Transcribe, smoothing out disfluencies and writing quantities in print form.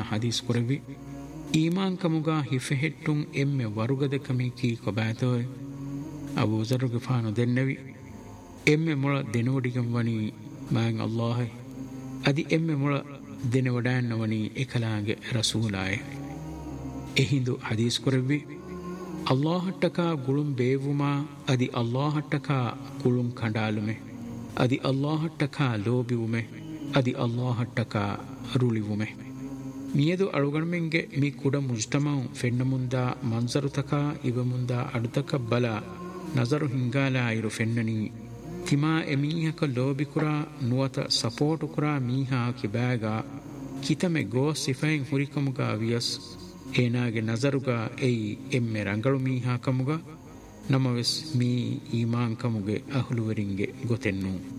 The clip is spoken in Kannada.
ಹದೀಸ್ ಕುರವಿ ಈಮಾನ್ ಕಮುಗ ಹಿಫೆಹೆಟ್ಟುಂ ಎಮ್ಮೆ ವರುಗದ ಕಮಿಕಿ ಕೊಬಾತೋಯ್ ಅಬೂ ಝರ್ ಗಿಫಾನು ದೆನ್ನವಿ ಎಮ್ಮೆ ಮುಳ ದೆನೋಡಿಗಂ ವನಿ ಮಾಯಂ ಅಲ್ಲಾಹ್ ಅದಿ ಎಮ್ಮೆ ಮುಳ ದೆನವಡಾನ್ನ ವನಿ ಎಕಲಾಗೆ ರಸೂಲಾಯ್ ಎಹಿಂದು ಹದೀಸ್ ಕುರವಿ ಅಲ್ಲಾಹಟ್ಟಕ ಗುಳುಂ ಬೇವುಮಾ ಅದಿ ಅಲ್ಲಾಹಟ್ಟಕ ಗುಳುಂ ಕಂಡಾಲುಮೆ ಅದಿ ಅಲ್ಲಾಹಟ್ಟಕ ಲೋಬಿವುಮೆ ಅದಿ ಅಲ್ಲಾಹಟ್ಟಕ ರುಳಿವುಮೆ ಮಿಯದು ಅಳುಗಣ್ಮೆಂಗೆ ಮೀ ಕುಡ ಮುಜ್ತಮಂ ಫೆನ್ನ ಮುಂದ ಮನ್ಸರುತಕ ಇವ ಮುಂದ ಅಡುತಕ ಬಲ ನಜರು ಹಿಂಗಾಲ ಇರು ಫೆನ್ನನಿ ತಿಮಾ ಎಮೀಹಕ ಲೋಬಿಕುರ ನುವತ ಸಪೋರ್ಟು ಕುರ ಮೀಹಾ ಕಿಬ್ಯಾಗ ಕಿತಮೆ ಗೋ ಸಿಫೈನ್ ಹುರಿಕಮುಗ ವಿಯಸ್ ಏನಾಗೆ ನಜರುಗ ಎಯಿ ಎಮ್ಮೆ ರಂಗಳು ಮೀಹಾ ಕಮುಗ ನಮವೆಸ್ ಮೀ ಈಮಾನ್ ಕಮುಗೆ ಅಹುಲುವರಿಂಗೆ ಗೊತೆನ್ನು